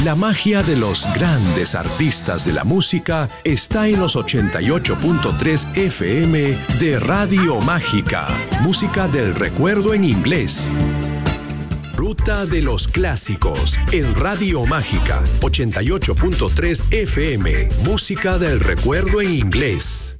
La magia de los grandes artistas de la música está en los 88.3 FM de Radio Mágica. Música del recuerdo en inglés. Ruta de los clásicos en Radio Mágica 88.3 FM. Música del recuerdo en inglés.